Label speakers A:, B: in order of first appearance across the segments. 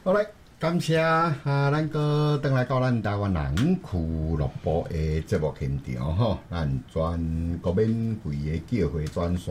A: 好嘞，感谢咱个登来到咱台湾人俱乐部的节目现场吼，咱全国免费的叫会专线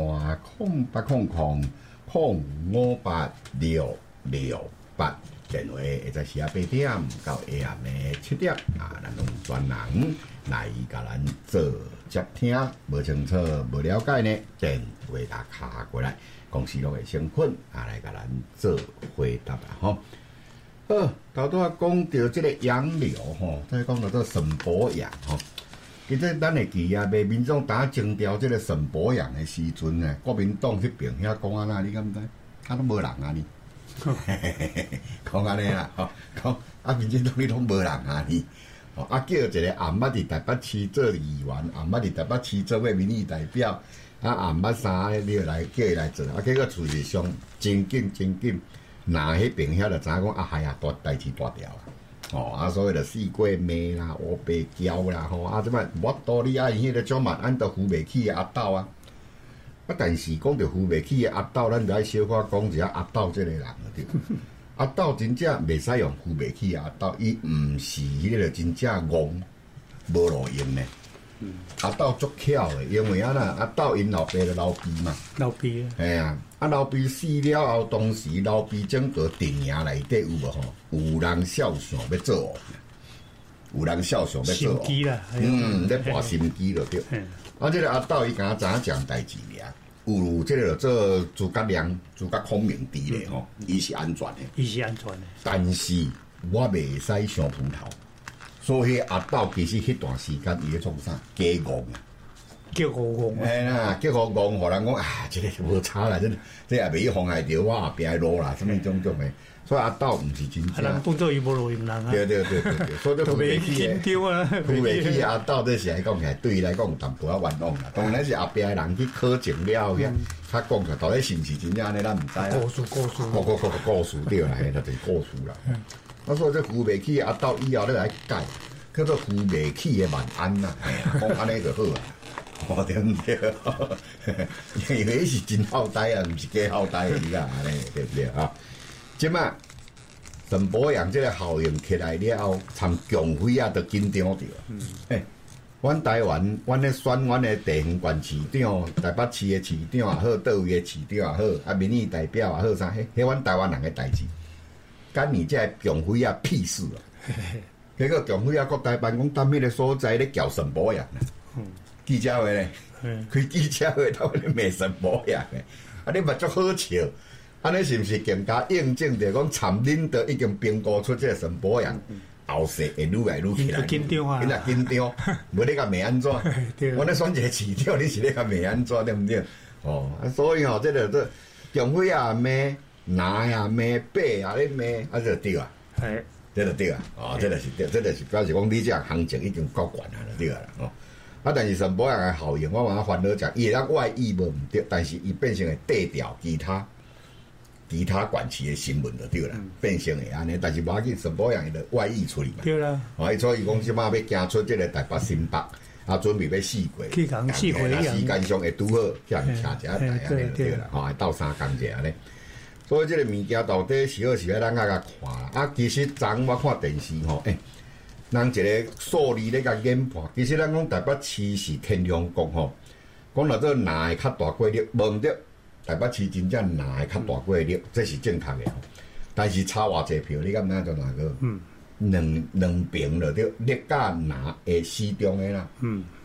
A: 0800-058-668，电话会在时啊8点到下暗的7点咱用专人来甲咱做接听，无清楚、无了解呢，电话打卡过来，公司都会先困来甲咱做回答吼。好，头拄讲到即个洋流吼，再讲到这沈伯洋吼。其实咱会记啊，卖民众打征调即个沈伯洋的时阵呢，国民党迄边遐讲安那，你敢毋知？都无人啊你，讲安尼啦，吼，讲民进党你拢无人啊你，叫一个暗捌伫台北市做议员，暗捌伫台北市做个民意代表，暗捌啥你来叫伊来做，结果事实上真紧。那迄边遐就知影讲哎呀，大代志大条啦，所谓的四季妹啦、乌白胶啦，即摆我道理因迄个种嘛，按照付袂起的阿斗啊，但是讲到付袂起的阿斗，咱就爱小可讲一下阿斗这个人对。阿斗真正袂使用付袂起的阿斗，伊毋是迄个真正戆无路用的。阿斗足巧的，因为阿斗因老爸就老毕嘛，
B: 老毕
A: 啊，老毕死了后，当时老毕整个阵营内底有无吼？有人肖像要做，有人肖像要做，
B: 心机啦，
A: 咧博心机就对。这个阿斗伊敢知影讲代志尔，有这个做诸葛亮、诸葛孔明伫咧吼，伊是安全的，但是我袂使上葡萄。所以阿斗其实迄段时间伊咧创啥？假戆啊！
B: 叫我戆，
A: 哎啦，叫我戆，互人讲这个无差啦，这也袂妨碍着我后壁的路啦，什么种的。所以阿斗毋是真正。
B: 人当做伊无路用人啊。
A: 对，所以都付袂起
B: 啊，
A: 付袂起阿斗，这是来讲起来，对伊来讲有淡薄仔冤枉啦。当然是后壁的人去考证了后，他讲出来到底是毋是真正安尼，咱毋知啦。故事对啦，迄就是故事啦。所以这付袂起阿斗以后咧来改，叫做付袂起的万安呐，讲安尼就好啊，对毋对？因为是真好呆啊，毋是假好呆的，你讲安尼对不对啊？即摆沈伯洋这个效应起来了后，参共匪啊，都紧张着。阮台湾，阮咧选阮的地方县市长、台北市的市长也好，倒位的市长也好，民意代表也好，啥迄阮台湾人的代志。干你这共匪啊屁事啊！结果共匪啊国台办讲，当迄个所在咧叫沈伯洋记者会咧，开记者会到咧骂沈伯洋诶，你嘛足好笑，安尼是毋是更加印证着讲参领导已经评估出这个沈伯洋后世会愈来愈起来，
B: 紧张啊！
A: 紧张，无你甲骂安怎？我咧选一个市长，你是咧甲骂安怎？对毋对？所以这个共匪啊骂。拿呀骂白啊咧骂，这就对啊，这就对啊，这就是对，这就是表示讲你这样行情已经够悬啊，就对啦，但是沈伯洋的效应，我往烦恼讲，伊咱外意无毋对，但是伊变成会对调其他县市的新闻就对啦，变成会安尼，但是无要紧，沈伯洋伊就外溢处理嘛，
B: 对啦，
A: 所以讲即马要行出这个台北新北。准备要四过，
B: 去讲四过
A: 时间上会拄好，叫人请一下台安尼就对啦，斗3工者安尼。所以这个物件到底是好是歹，咱甲看啦。其实昨我看电视吼，人一个数字咧甲研判，其实咱讲台北市是天龙国吼，讲到这哪会较大过率，无对，台北市真正哪会较大过率，这是正确的。但是差偌济票，你敢知做哪个？两平了对，列甲哪会适中的啦？